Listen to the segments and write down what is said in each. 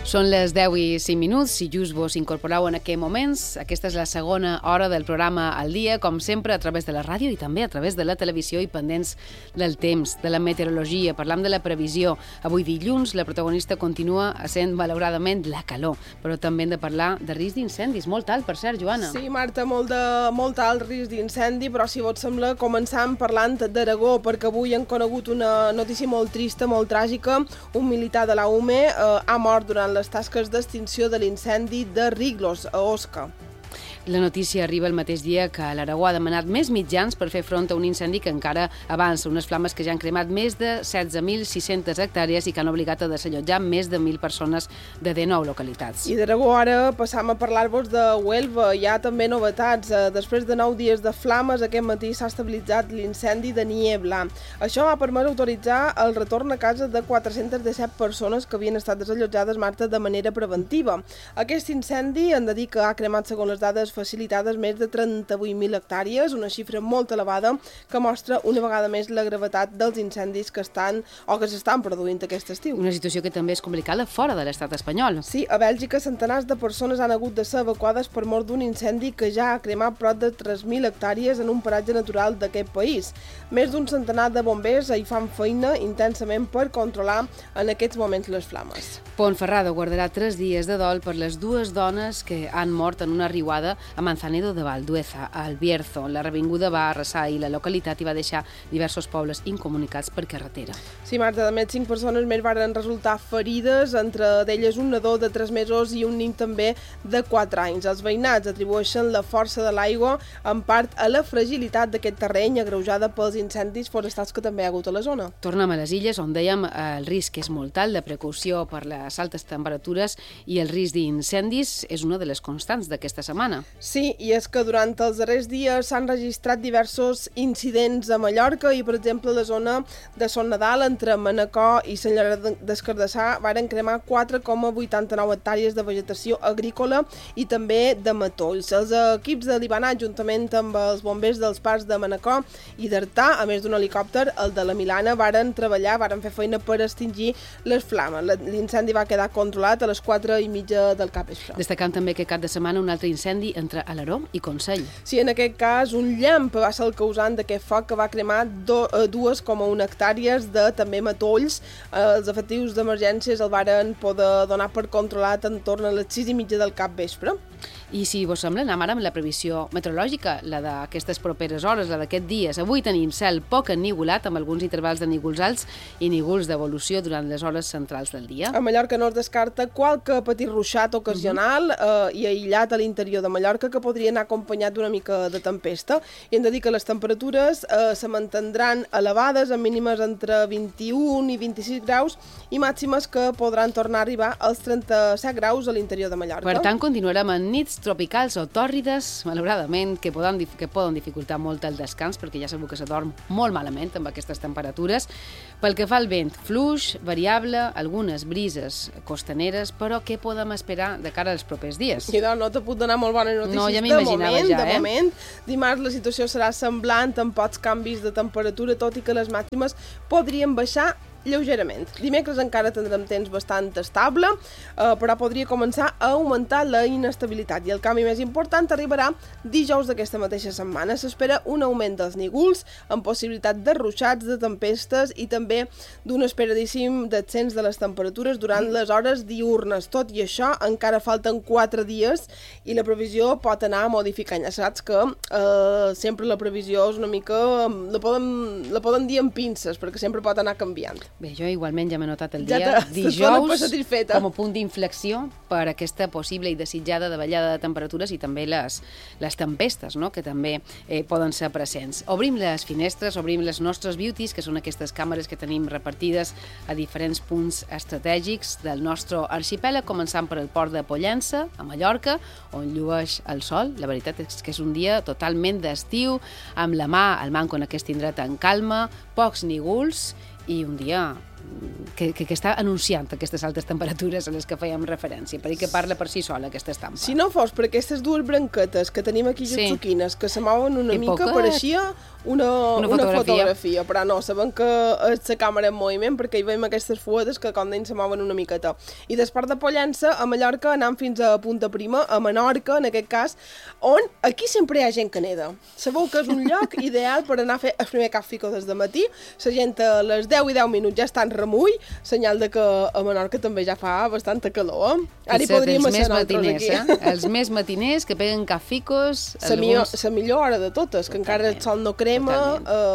Són les 10 i 5 minuts, si just vos incorporeu en aquests moments. Aquesta és la segona hora del programa al dia, com sempre, a través de la ràdio i també a través de la televisió i pendents del temps, de la meteorologia. Parlam de la previsió. Avui dilluns la protagonista continua sent, malauradament, la calor, però també hem de parlar de risc d'incendis. Molt alt, per cert, Joana. Sí, Marta, molt alt risc d'incendi, però si vos sembla, començam parlant d'Aragó, perquè avui han conegut una notícia molt trista, molt tràgica. Un militar de la UME ha mort durant les tasques d'extinció de l'incendi de Riglos, a Osca. La notícia arriba el mateix dia que l'Aragó ha demanat més mitjans per fer front a un incendi que encara avança, unes flames que ja han cremat més de 16.600 hectàrees i que han obligat a desallotjar més de 1.000 persones de 19 localitats. I d'Aragó ara passam a parlar-vos de Huelva. Hi ha també novetats. Després de 9 dies de flames, aquest matí s'ha estabilitzat l'incendi de Niebla. Això va permetre autoritzar el retorn a casa de 417 persones que havien estat desallotjades, Marta, de manera preventiva. Aquest incendi, hem de dir que ha cremat, segons les dades facilitades, més de 38.000 hectàrees, una xifra molt elevada que mostra una vegada més la gravetat dels incendis que s'estan produint aquest estiu. Una situació que també és complicada fora de l'estat espanyol. Sí, a Bèlgica centenars de persones han hagut de ser evacuades per mort d'un incendi que ja ha cremat prop de 3.000 hectàrees en un paratge natural d'aquest país. Més d'un centenar de bombers hi fan feina intensament per controlar en aquests moments les flames. Ponferrada guardarà 3 dies de dol per les 2 dones que han mort en una riuada a Manzanedo de Valdueza, al Bierzo. La revinguda va arrasar i la localitat i va deixar diversos pobles incomunicats per carretera. Sí, Marta, a més 5 persones més van resultar ferides, entre d'elles un nadó de 3 mesos i un nin també de 4 anys. Els veïnats atribueixen la força de l'aigua en part a la fragilitat d'aquest terreny agreujada pels incendis forestals que també hi ha hagut a la zona. Tornem a les illes, on dèiem el risc és molt alt, la precaució per les altes temperatures i el risc d'incendis és una de les constants d'aquesta setmana. Sí, i és que durant els darrers dies s'han registrat diversos incidents a Mallorca i, per exemple, a la zona de Son Nadal, entre Manacor i Sant Llorenç des Cardassar, varen cremar 4,89 hectàrees de vegetació agrícola i també de matolls. Els equips de l'Ibana, juntament amb els bombers dels parcs de Manacor i d'Artà, a més d'un helicòpter, el de la Milana, varen fer feina per extingir les flames. L'incendi va quedar controlat a les 4:30 del capvespre. Destacant també que cap de setmana un altre incendi entre Alaró i Consell. Sí, en aquest cas, un llamp va ser el causant d'aquest foc que va cremar 2,1 hectàrees de també matolls. Els efectius d'emergències el varen poder donar per controlat en torn a les 6:30 del capvespre. I si vos sembla, anem ara amb la previsió meteorològica, la d'aquestes properes hores, la d'aquests dies. Avui tenim cel poc ennigolat, amb alguns intervals de nígols alts i nígols d'evolució durant les hores centrals del dia. A Mallorca no es descarta qualque petit ruixat ocasional i aïllat a l'interior de Mallorca que podria anar acompanyat d'una mica de tempesta. I hem de dir que les temperatures se mantindran elevades, amb mínimes entre 21 i 26 graus i màximes que podran tornar a arribar als 37 graus a l'interior de Mallorca. Per tant, continuarem en nits tropicals o tòrrides, malauradament, que poden dificultar molt el descans, perquè ja sabeu que s'adorm molt malament amb aquestes temperatures. Pel que fa al vent, fluix, variable, algunes brises costaneres, però què podem esperar de cara als propers dies? I no te puc donar molt bones notícies. No, ja m'imaginava ja, de moment. Dimarts la situació serà semblant, amb pocs canvis de temperatura, tot i que les màximes podrien baixar lleugerament. Dimecres encara tindrem temps bastant estable, però podria començar a augmentar la inestabilitat. I el canvi més important arribarà dijous d'aquesta mateixa setmana. S'espera un augment dels nígols, amb possibilitat de ruixats, de tempestes i també d'un esperadíssim descens de les temperatures durant les hores diurnes. Tot i això, encara falten 4 dies i la previsió pot anar modificant. Ja saps que sempre la previsió és una mica... La poden dir amb pinces, perquè sempre pot anar canviant. Bé, jo igualment ja m'he notat el dia dijous com a punt d'inflexió per aquesta possible i desitjada davallada de temperatures i també les tempestes, no?, que també poden ser presents. Obrim les finestres, obrim les nostres beauties, que són aquestes càmeres que tenim repartides a diferents punts estratègics del nostre arxipèlag, començant per el port de Pollença, a Mallorca, on llueix el sol. La veritat és que és un dia totalment d'estiu, amb la mà al manco en aquest indret en calma, pocs nígols, i un dia que està anunciant aquestes altes temperatures a les que fèiem referència, perquè parla per si sola aquesta estampa. Si no fos per aquestes dues branquetes que tenim aquí jutsuquines, que se mouen una mica, pareixia una fotografia, però no, sabem que és la càmera en moviment perquè hi veiem aquestes fuetes que com deien se mouen una miqueta. I després de Pollença, a Mallorca anam fins a Punta Prima, a Menorca en aquest cas, on aquí sempre hi ha gent que neda. Sabeu que és un lloc ideal per anar a fer el primer càfico des de matí, la gent a les 10 i 10 minuts ja està en remull, senyal de que a Menorca també ja fa bastanta calor. Ara hi podríem ser nosaltres aquí. Els més matiners que peguen càficos... La millor hora de totes, que encara el sol no crema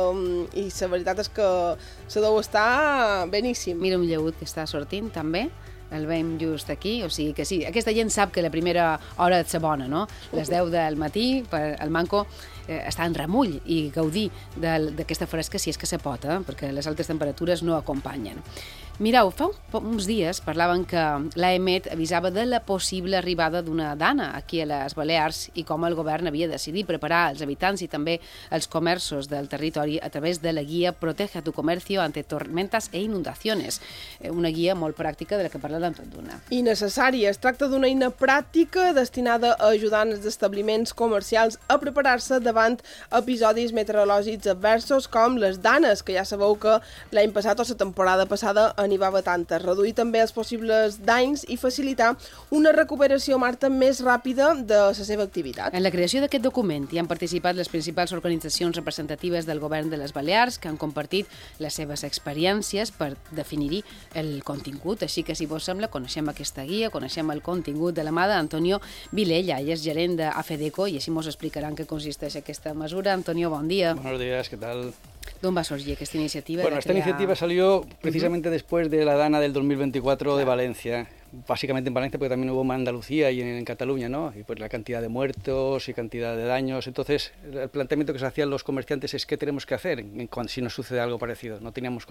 i la veritat és que se deu estar beníssim. Mira un lleut que està sortint també, el veiem just aquí, o sigui que sí, aquesta gent sap que la primera hora és la bona, no? Les 10 del matí, per el manco estar en remull i gaudir d'aquesta fresca si és que se pot, perquè les altes temperatures no acompanyen. Mireu, fa uns dies parlaven que l'AEMET avisava de la possible arribada d'una dana aquí a les Balears i com el govern havia decidit preparar els habitants i també els comerços del territori a través de la guia Protege tu comercio ante tormentas e inundaciones, una guia molt pràctica de la que parlarem tot d'una. I necessària. Es tracta d'una eina pràctica destinada a ajudar els establiments comercials a preparar-se davant episodis meteorològics adversos com les danes, que ja sabeu que l'any passat o la temporada passada n'hi va haver tantes. Reduir també els possibles danys i facilitar una recuperació, Marta, més ràpida de la seva activitat. En la creació d'aquest document hi han participat les principals organitzacions representatives del govern de les Balears que han compartit les seves experiències per definir-hi el contingut. Així que, si vos sembla, coneixem aquesta guia, coneixem el contingut de la mà d'Antonio Vilella, ell és gerent d'AFEDECO i així mos explicaran què consisteix aquesta mesura. Antonio, bon dia. Buenos días, ¿qué tal? ¿Dónde va a surgir esta iniciativa? Bueno, esta iniciativa salió precisamente después de la Dana del 2024 de Valencia. Básicamente en Valencia, porque también hubo en Andalucía y en Cataluña, ¿no? Y pues la cantidad de muertos y cantidad de daños. Entonces, el planteamiento que se hacían los comerciantes es qué tenemos que hacer si nos sucede algo parecido. No teníamos...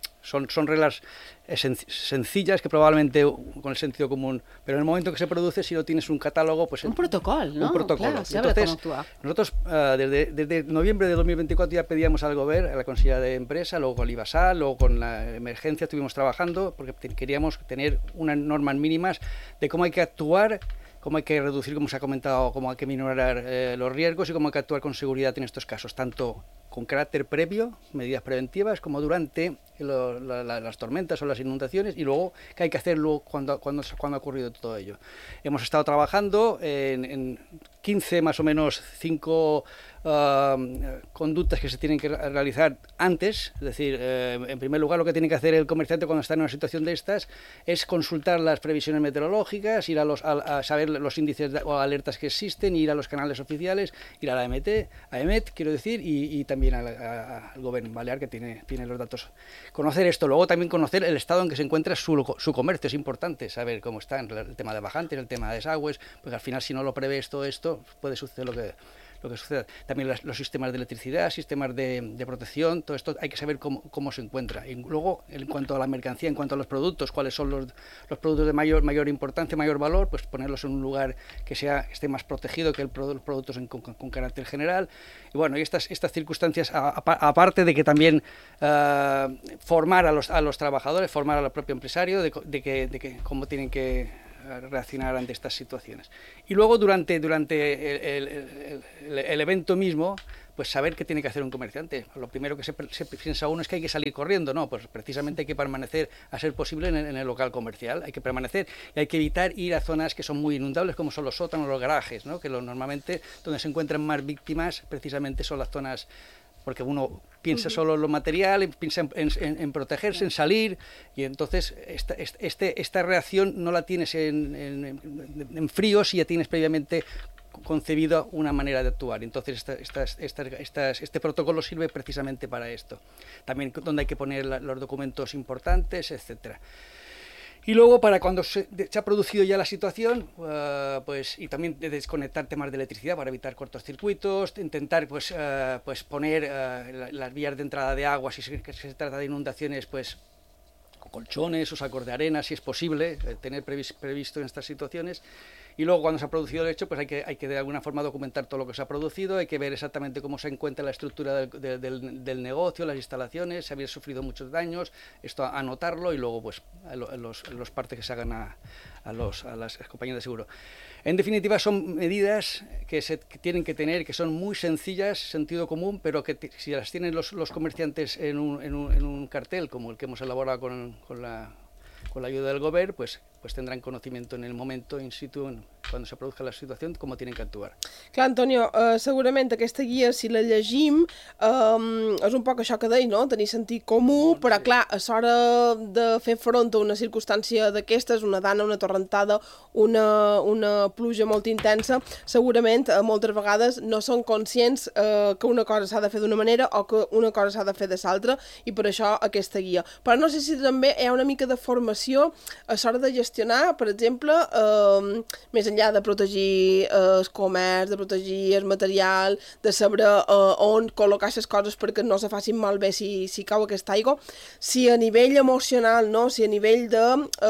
Son reglas sencillas que probablemente con el sentido común, pero en el momento que se produce, si no tienes un catálogo, pues... Un protocolo, ¿no? Un protocolo. Claro, entonces, nosotros desde noviembre de 2024 ya pedíamos al Gobierno, a la Consejería de Empresa, luego con el IBASAL, luego con la emergencia estuvimos trabajando porque queríamos tener unas normas mínimas de cómo hay que actuar, cómo hay que reducir, como se ha comentado, cómo hay que minorar los riesgos y cómo hay que actuar con seguridad en estos casos, tanto con carácter previo, medidas preventivas, como durante las tormentas o las inundaciones, y luego qué hay que hacerlo cuando ha ocurrido todo ello. Hemos estado trabajando en 15 más o menos 5 conductas que se tienen que realizar antes, es decir, en primer lugar lo que tiene que hacer el comerciante cuando está en una situación de estas es consultar las previsiones meteorológicas, ir a saber los índices o alertas que existen, ir a los canales oficiales, ir a la AEMET, quiero decir, y también al Gobierno Balear que tiene los datos. Conocer esto, luego también conocer el estado en que se encuentra su comercio, es importante saber cómo está el tema de bajantes, el tema de desagües, porque al final si no lo prevés todo esto puede suceder lo que suceda. También los sistemas de electricidad, sistemas de protección, todo esto hay que saber cómo se encuentra. Y luego, en cuanto a la mercancía, en cuanto a los productos, cuáles son los productos de mayor importancia, mayor valor, pues ponerlos en un lugar que esté más protegido que los productos con carácter general. Y bueno, y estas circunstancias, aparte de que también formar a los trabajadores, formar al propio empresario de que cómo tienen que reaccionar ante estas situaciones. Y luego durante el evento mismo, pues saber qué tiene que hacer un comerciante. Lo primero que se piensa uno es que hay que salir corriendo, no, pues precisamente hay que permanecer, a ser posible, en el local comercial, hay que permanecer y hay que evitar ir a zonas que son muy inundables, como son los sótanos, los garajes, ¿no? Que normalmente donde se encuentran más víctimas precisamente son las zonas, porque uno piensa solo en lo material, piensa en protegerse, en salir, y entonces esta reacción no la tienes en frío si ya tienes previamente concebido una manera de actuar. Entonces este protocolo sirve precisamente para esto. También donde hay que poner los documentos importantes, etcétera. Y luego, para cuando se ha producido ya la situación, pues, y también de desconectar temas de electricidad para evitar cortocircuitos, intentar pues poner las vías de entrada de agua, si se trata de inundaciones, pues colchones o sacos de arena, si es posible, tener previsto en estas situaciones. Y luego cuando se ha producido el hecho, pues hay que de alguna forma documentar todo lo que se ha producido, hay que ver exactamente cómo se encuentra la estructura del negocio, las instalaciones, si había sufrido muchos daños, esto anotarlo y luego pues los partes que se hagan a las compañías de seguro. En definitiva, son medidas que tienen que tener, que son muy sencillas, sentido común, pero que si las tienen los comerciantes en un cartel, como el que hemos elaborado con la ayuda del Govern, pues tendrán conocimiento en el momento, in situ, quan se produzca la situació, com tenen que actuar. Clar, Antonio, segurament aquesta guia, si la llegim, és un poc això que deia, no? Tenir sentit comú, però clar, a l'hora de fer front a una circumstància d'aquestes, una dana, una torrentada, una pluja molt intensa, segurament moltes vegades no són conscients que una cosa s'ha de fer d'una manera o que una cosa s'ha de fer de l'altra, i per això aquesta guia. Però no sé si també hi ha una mica de formació a l'hora de gestionar, per exemple, més enllà de protegir el comerç, de protegir el material, de saber on col·locar les coses perquè no se facin malbé si cau aquesta aigua, si a nivell emocional, no? Si a nivell de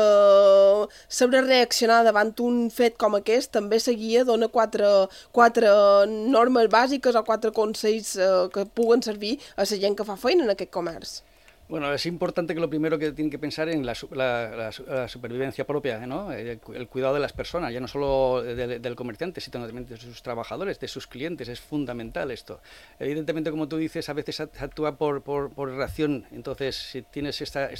saber reaccionar davant un fet com aquest, també la guia dona quatre normes bàsiques o 4 consells que puguen servir a la gent que fa feina en aquest comerç. Bueno, es importante que lo primero que tienen que pensar en la supervivencia propia, ¿no? El cuidado de las personas, ya no solo del comerciante, sino también de sus trabajadores, de sus clientes. Es fundamental esto. Evidentemente, como tú dices, a veces actúa por reacción. Entonces, si tienes estas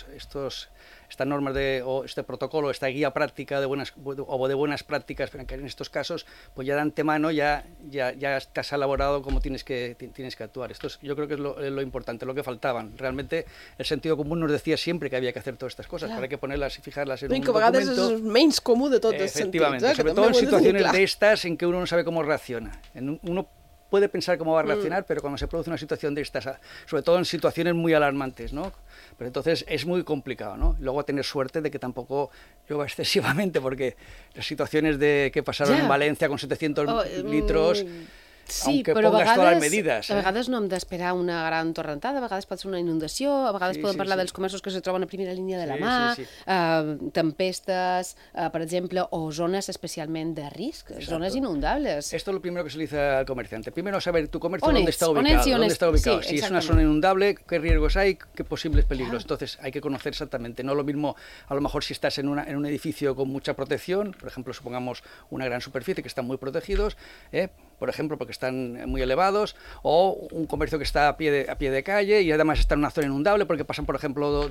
normas o este protocolo, esta guía práctica de buenas prácticas en estos casos, pues ya de antemano ya te has elaborado cómo tienes que actuar. Esto yo creo que es lo importante, lo que faltaban. Realmente el sentido común nos decía siempre que había que hacer todas estas cosas, pero hay que ponerlas y fijarlas en un documento. Que a vegades és el menys comú de tots els sentits. Efectivamente, sobre todo en situaciones de estas en que uno no sabe cómo reacciona. Uno puede pensar cómo va a reaccionar, pero cuando se produce una situación de estas, sobre todo en situaciones muy alarmantes, ¿no? Pero entonces es muy complicado, ¿no? Luego tener suerte de que tampoco llueva excesivamente, porque las situaciones que pasaron en Valencia con 700 litros... Sí, però a vegades no hem d'esperar una gran torrentada, a vegades pot ser una inundació, a vegades podem parlar dels comerços que se troben a primera línia de la mà, tempestes, per exemple, o zones especialment de risc, zones inundables. Esto es lo primero que se le dice al comerciante. Primero saber tu comercio dónde está ubicado. Si es una zona inundable, qué riesgos hay, qué posibles peligros. Entonces hay que conocer exactamente. No lo mismo, a lo mejor si estás en un edificio con mucha protección, por ejemplo, supongamos una gran superficie que están muy protegidos, por ejemplo, porque están muy elevados, o un comercio que está a pie de calle y además está en una zona inundable porque pasan, por ejemplo,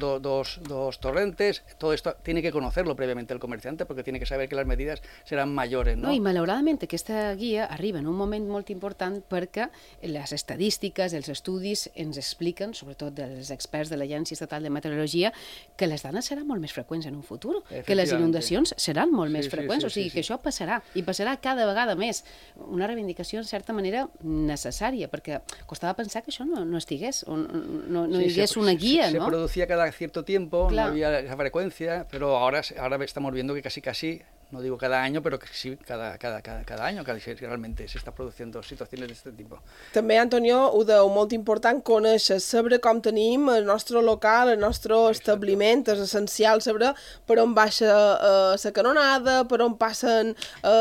dos torrentes. Todo esto tiene que conocerlo previamente el comerciante porque tiene que saber que las medidas seran mayores, ¿no? No, i malauradament aquesta guia arriba en un moment molt important perquè les estadístiques, els estudis ens expliquen, sobretot dels experts de l'Agència Estatal de Meteorologia, que les danes seran molt més freqüents en un futur, que les inundacions seran molt més freqüents, o sigui que això passarà, i passarà cada vegada més. Una reivindicació, en certa manera, necessària, perquè costava pensar que això no estigués, no hi hagués una guia, ¿no? Se producía cada cierto tiempo, no había esa frecuencia, pero ahora estamos viendo que casi, no digo cada año, pero que sí, cada año casi realmente se està produint situacions d'aquest tipus. També, Antonio, ho deu molt important conèixer, saber com tenim el nostre local, el nostre establiment, és essencial saber per on baixa la canonada, per on passen,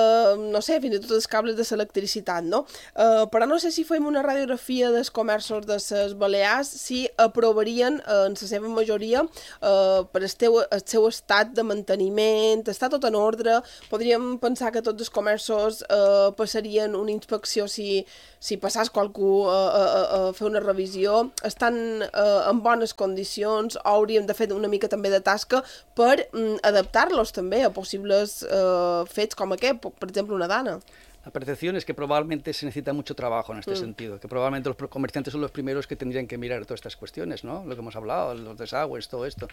no sé, fins i tot els cables de l'electricitat, no? Però no sé si fem una radiografia dels comerços de les Balears, si aprovarien en la seva majoria per el seu estat de manteniment, està tot en ordre. Podríem pensar que tots els comerços passarien una inspecció si passés qualcú a fer una revisió, estan en bones condicions, o hauríem de fer una mica també de tasca per adaptar-los també a possibles fets com aquest, per exemple una dana. La percepción es que probablemente se necesita mucho trabajo en este sentido, que probablemente los comerciantes son los primeros que tendrían que mirar todas estas cuestiones, ¿no? Lo que hemos hablado, los desagües, todo esto.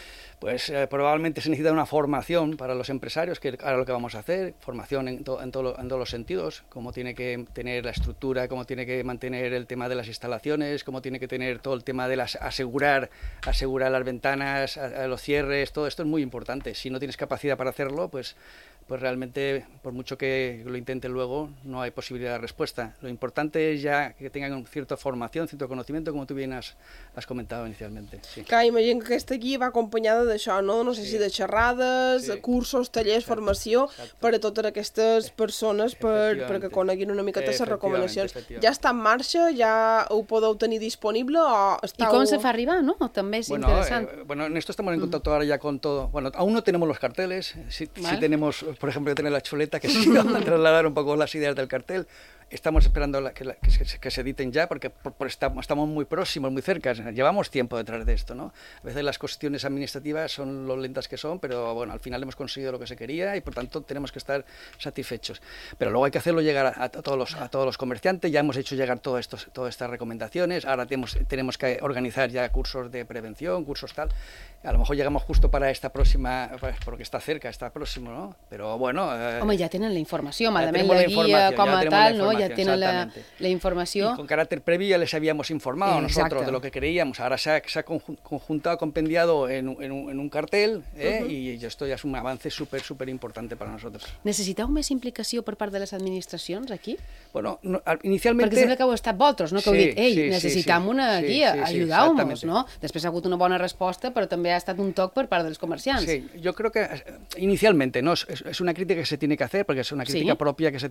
Pues probablemente se necesita una formación para los empresarios, que ahora lo que vamos a hacer, formación en todos los sentidos, cómo tiene que tener la estructura, cómo tiene que mantener el tema de las instalaciones, cómo tiene que tener todo el tema de asegurar las ventanas, los cierres, todo esto es muy importante. Si no tienes capacidad para hacerlo, pues realmente, por mucho que lo intenten luego, no hay posibilidad de respuesta. Lo importante es ya que tengan cierta formación, cierto conocimiento, como tú bien has comentado inicialmente. Sí. Clar, imagino que aquesta guia va acompanyada d'això, no? No sé si de xerrades, cursos, tallers, formació, per a totes aquestes persones perquè coneguin una miqueta les recomanacions. Ja està en marxa? Ja ho podeu tenir disponible? ¿Y cómo se fa arribar, no? También es interesante. Bueno, en esto estamos en contacto ahora ya con todo. Bueno, aún no tenemos los carteles. Sí tenemos, por ejemplo, tener la chuleta que sí va a trasladar un poco las ideas del cartel. Estamos esperando que se editen ya porque estamos muy próximos, muy cerca. Llevamos tiempo detrás de esto, ¿no? A veces las cuestiones administrativas son lo lentas que son, pero bueno, al final hemos conseguido lo que se quería y por tanto tenemos que estar satisfechos. Pero luego hay que hacerlo llegar a todos los comerciantes. Ya hemos hecho llegar todas estas recomendaciones. Ahora tenemos que organizar ya cursos de prevención, cursos tal. A lo mejor llegamos justo para esta próxima, porque está cerca, está próximo, ¿no? Pero bueno... Home, ja tenen la informació, malament la guia com a tal, ¿no? Ya tienen la información. Y con carácter previo ya les habíamos informado nosotros de lo que creíamos. Ahora se ha conjuntado, compendiado en un cartel, y esto ya es un avance súper importante para nosotros. Necessiteu més implicació per part de les administracions aquí? Bueno, inicialmente... Perquè sembla que heu estat vosaltres, no? Que heu dit, ei, necessitam una guia, ajudeu-nos, no? Després ha hagut una bona resposta, però també ha estat un toc per part dels comerciants. Sí, yo creo que inicialmente, ¿no? Es una crítica que se tiene que hacer, porque es una crítica propia que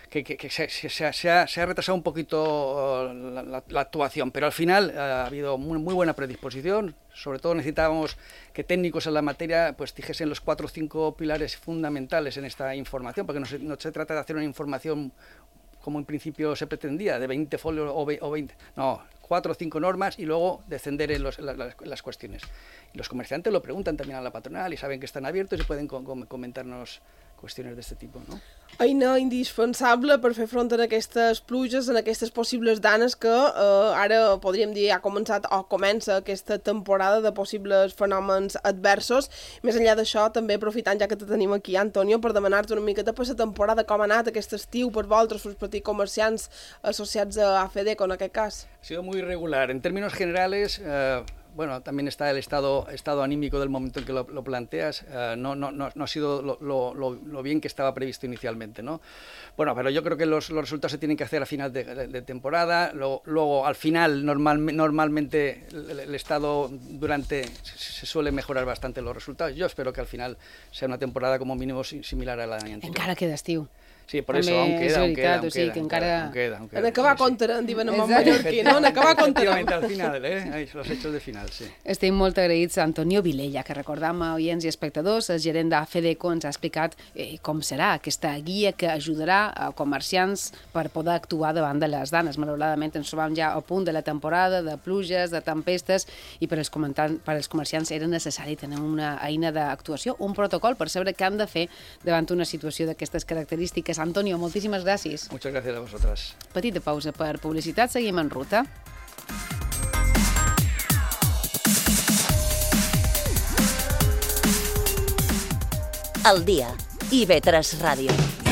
se ha retrasado un poquito la actuación, pero al final ha habido muy buena predisposición. Sobre todo necesitábamos que técnicos en la materia pues dijesen los 4 o 5 pilares fundamentales en esta información, porque no se trata de hacer una información como en principio se pretendía, de 20 folios o 20, no, 4 o 5 normas y luego descender en las cuestiones. Y los comerciantes lo preguntan también a la patronal y saben que están abiertos y pueden comentarnos qüestions d'aquest tipus, no? Eina indispensable per fer front a aquestes pluges, en aquestes possibles danes que ara podríem dir ha començat o comença aquesta temporada de possibles fenòmens adversos. Més enllà d'això, també aprofitant ja que te tenim aquí, Antonio, per demanar-te una miqueta per la temporada, com ha anat aquest estiu per vosaltres, per els petits comerciants associats a AFEDECO en aquest cas. Ha sido muy irregular. En términos generales... Bueno, también está el estado anímico del momento en que lo planteas, no ha sido lo bien que estaba previsto inicialmente, ¿no? Bueno, pero yo creo que los resultados se tienen que hacer a final de temporada, luego al final normalmente el estado se suele mejorar bastante los resultados. Yo espero que al final sea una temporada como mínimo similar a la anterior. Encara queda estiu. Sí, por eso aún queda. En acabar contra, en diuen en mallorquí, no? En acabar contra. Al final, los hechos de final, sí. Estem molt agraïts a Antonio Vilella, que recordam a oients i espectadors, el gerent d'AFEDECO ens ha explicat com serà aquesta guia que ajudarà a comerciants per poder actuar davant de les danes. Malauradament ens trobam ja a punt de la temporada de pluges, de tempestes, i per als comerciants era necessari tenir una eina d'actuació, un protocol per saber què han de fer davant una situació d'aquestes característiques. Antonio, moltíssimes gràcies. Muchas gracias a vosotras. Petita pausa per publicitat, seguim en ruta. Al dia, IB3 Ràdio.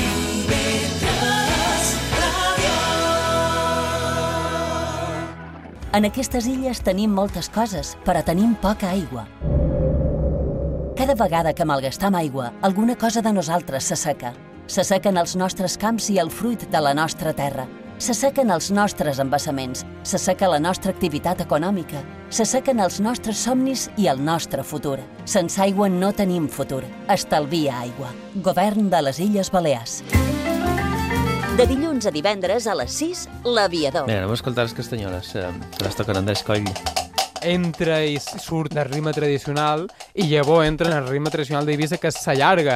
En aquestes illes tenim moltes coses, però tenim poca aigua. Cada vegada que malgastam aigua, alguna cosa de nosaltres s'asseca. S'assequen els nostres camps i el fruit de la nostra terra. S'assequen els nostres embassaments. S'asseca la nostra activitat econòmica. S'assequen els nostres somnis i el nostre futur. Sense aigua no tenim futur. Estalvia aigua. Govern de les Illes Balears. De dilluns a divendres a les 6, l'Aviador. Bé, anem a escoltar les castanyoles, que les toquen Andrés Coll. Entra i surt el ritme tradicional i llavors entra en el ritme tradicional d'Eivissa, que s'allarga.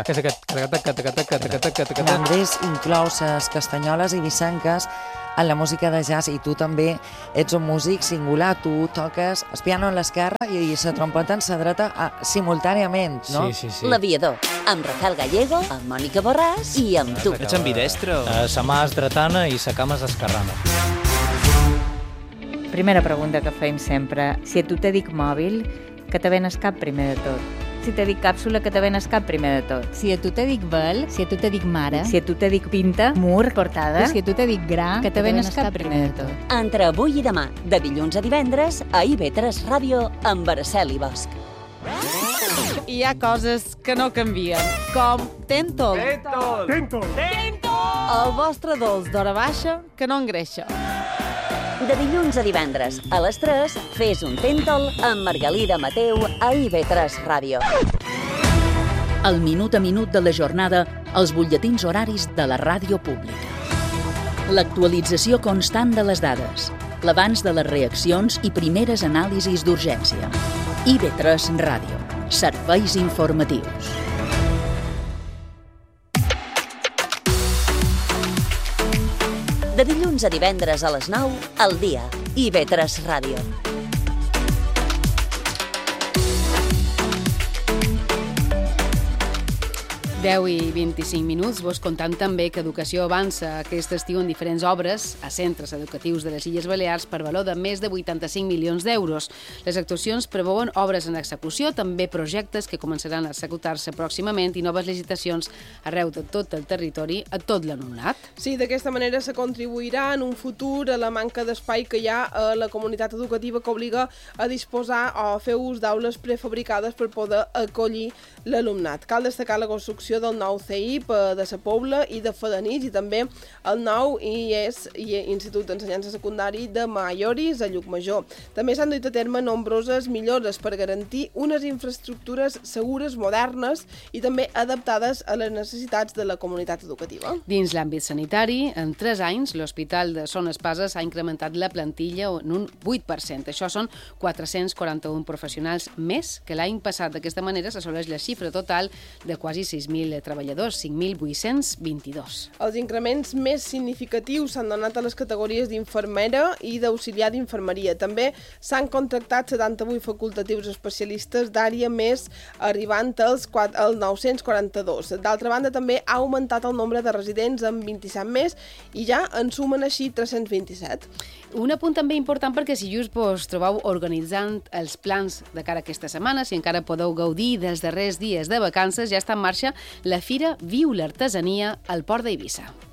Andrés inclou les castanyoles eivissenques en la música de jazz, i tu també ets un músic singular. Tu toques el piano en l'esquerra i la trompeta en la dreta simultàniament, no? Sí. L'Aviador, amb Rafael Gallego, amb Mònica Borràs i amb tu. Ets ambidestro. Sa mà és dretana i sa cama és esquerrana. Primera pregunta que feim sempre. Si a tu te dic mòbil, que te ven el cap primer de tot. Si te dic càpsula, que te ven el cap primer de tot. Si a tu te dic vel, si a tu te dic mare, si a tu te dic pinta, mur, portada, si a tu te dic gra, que te ven el cap primer de tot. Entre avui i demà, de dilluns a divendres, a IB3 Ràdio, amb Araceli Bosch. Hi ha coses que no canvien, com Tentol. El vostre dolç d'hora baixa que no engreixa. De dilluns a divendres, a les 3, fes un tèntol amb Margalida Mateu a IB3 Ràdio. El minut a minut de la jornada, els butlletins horaris de la ràdio pública. L'actualització constant de les dades, l'abans de les reaccions i primeres anàlisis d'urgència. IB3 Ràdio. Serveis informatius. De dilluns a divendres a les 9, al dia. IB3 Ràdio. I 25 minuts, vos contant també que Educació avança aquest estiu en diferents obres a centres educatius de les Illes Balears per valor de més de 85 milions d'euros. Les actuacions preveuen obres en execució, també projectes que començaran a executar-se pròximament i noves licitacions arreu de tot el territori a tot l'alumnat. Sí, d'aquesta manera se contribuirà en un futur a la manca d'espai que hi ha a la comunitat educativa que obliga a disposar o a fer ús d'aules prefabricades per poder acollir l'alumnat. Cal destacar la construcció del nou CEIP de Sa Pobla i de Felanitx i també el nou IES, Institut d'Ensenyança Secundari de Maioris a Llucmajor. També s'han dut a terme nombroses millores per garantir unes infraestructures segures, modernes i també adaptades a les necessitats de la comunitat educativa. Dins l'àmbit sanitari, en 3 anys, l'Hospital de Son Espases ha incrementat la plantilla en un 8%. Això són 441 professionals més que l'any passat. D'aquesta manera s'assoleix la xifra total de quasi 6.000 treballadors, 5.822. Els increments més significatius s'han donat a les categories d'infermera i d'auxiliar d'infermeria. També s'han contractat 78 facultatius especialistes d'àrea més, arribant als 942. D'altra banda, també ha augmentat el nombre de residents amb 27 més i ja en sumen així 327. Un apunt també important perquè si just vos trobeu organitzant els plans de cara a aquesta setmana, si encara podeu gaudir dels darrers dies de vacances, ja està en marxa la Fira Viu l'Artesania al Port d'Eivissa.